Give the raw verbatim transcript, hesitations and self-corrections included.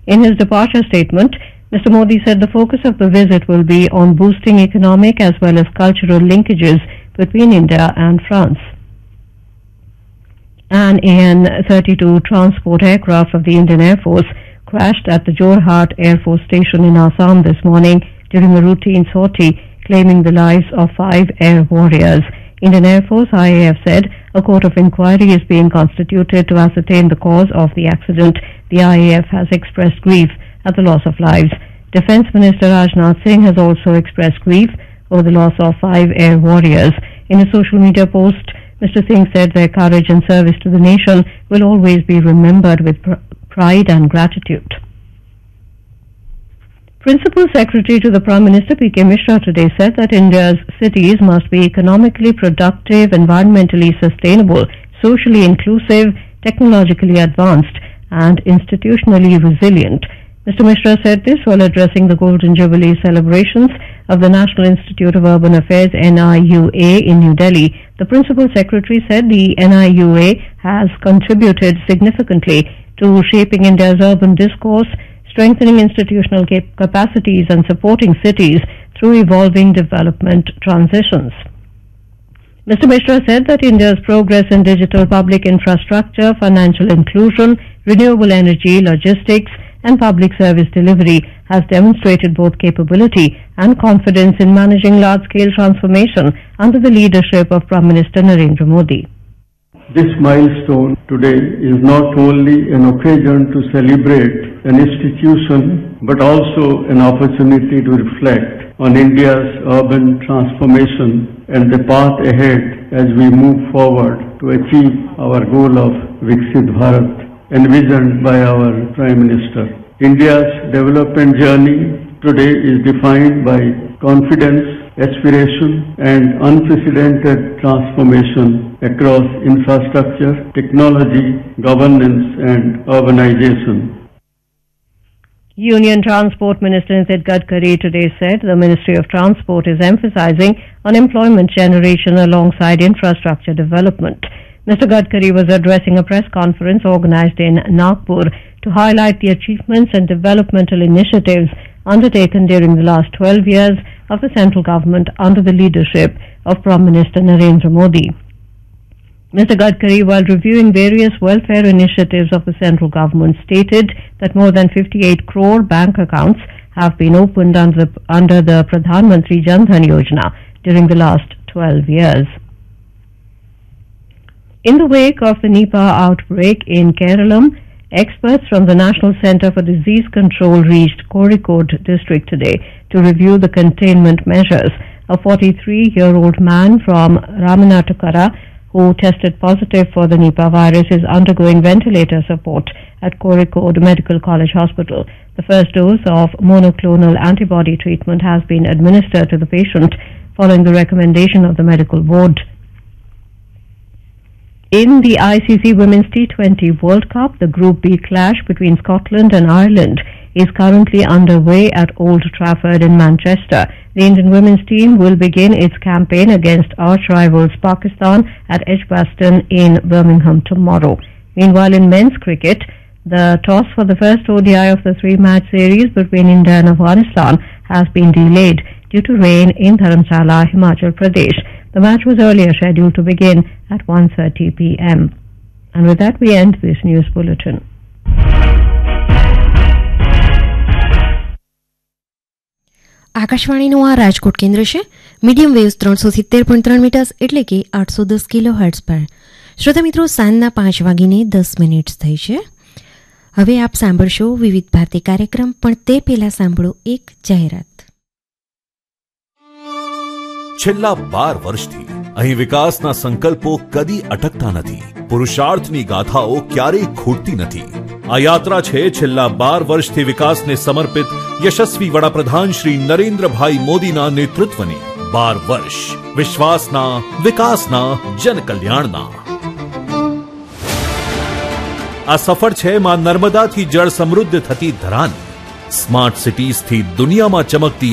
In his departure statement, Mister Modi said the focus of the visit will be on boosting economic as well as cultural linkages between India and France. An A N thirty-two transport aircraft of the Indian Air Force crashed at the Jorhat Air Force Station in Assam this morning during a routine sortie, claiming the lives of five air warriors. Indian Air Force I A F said a court of inquiry is being constituted to ascertain the cause of the accident. The I A F has expressed grief at the loss of lives. Defence Minister Rajnath Singh has also expressed grief over the loss of five air warriors. In a social media post, Mister Singh said their courage and service to the nation will always be remembered with pr- pride and gratitude. Principal Secretary to the Prime Minister P K Mishra today said that India's cities must be economically productive, environmentally sustainable, socially inclusive, technologically advanced and institutionally resilient. Mister Mishra said this while addressing the Golden Jubilee celebrations of the National Institute of Urban Affairs N I U A in New Delhi. The Principal Secretary said the N I U A has contributed significantly to shaping India's urban discourse, strengthening institutional cap- capacities and supporting cities through evolving development transitions. Mister Mishra said that India's progress in digital public infrastructure, financial inclusion, renewable energy, logistics and public service delivery has demonstrated both capability and confidence in managing large-scale transformation under the leadership of Prime Minister Narendra Modi. This milestone today is not only an occasion to celebrate an institution, but also an opportunity to reflect on India's urban transformation and the path ahead as we move forward to achieve our goal of Viksit Bharat, envisioned by our Prime Minister. India's development journey today is defined by confidence, aspiration and unprecedented transformation across infrastructure, technology, governance and urbanization. Union Transport Minister Nitin Gadkari today said the Ministry of Transport is emphasizing on employment generation alongside infrastructure development. Mister Gadkari was addressing a press conference organized in Nagpur to highlight the achievements and developmental initiatives undertaken during the last twelve years of the central government under the leadership of Prime Minister Narendra Modi. Mister Gadkari, while reviewing various welfare initiatives of the central government, stated that more than fifty-eight crore bank accounts have been opened under the, under the Pradhan Mantri Jan Dhan Yojana during the last twelve years. In the wake of the Nipah outbreak in Keralam, experts from the National Centre for Disease Control reached Kozhikode district today to review the containment measures. A forty-three-year-old man from Ramanattukara who tested positive for the Nipah virus is undergoing ventilator support at Kozhikode Medical College Hospital. The first dose of monoclonal antibody treatment has been administered to the patient following the recommendation of the medical board. In the I C C Women's T twenty World Cup, the Group B clash between Scotland and Ireland is currently underway at Old Trafford in Manchester. The Indian women's team will begin its campaign against arch-rivals Pakistan at Edgbaston in Birmingham tomorrow. Meanwhile, in men's cricket, the toss for the first O D I of the three-match series between India and Afghanistan has been delayed due to rain in Dharamshala, Himachal Pradesh. The match was earlier scheduled to begin at one thirty p.m. And with that, we end this news bulletin. આકાશવાણીનું આ રાજકોટ કેન્દ્ર છે. Medium waves ત્રણસો સિત્તેર point ત્રણ metres એટલે કે આઠસો દસ કિલો હર્ટ્ઝ પર. શ્રોતા મિત્રો, સાંજના પાંચ વાગીને દસ મિનિટ થઈ છે. હવે આપ સાંભળશો વિવિધ ભારતી કાર્યક્રમ, પણ તે પહેલા સાંભળો એક જાહેરાત. છેલ્લા બાર વર્ષથી અહીં વિકાસના સંકલ્પો કદી અટકતા નથી. પુરુષાર્થની ગાથાઓ ક્યારેય ખૂટતી નથી. આ યાત્રા છે છેલ્લા બાર વર્ષથી વિકાસને સમર્પિત યશસ્વી વડાપ્રધાન શ્રી નરેન્દ્રભાઈ મોદીના નેતૃત્વની. બાર વર્ષ વિશ્વાસના, વિકાસના, જનકલ્યાણના. આ સફર છે માં નર્મદાથી જળ સમૃદ્ધ થતી ધરાની. સ્માર્ટ સિટીઝથી દુનિયામાં ચમકતી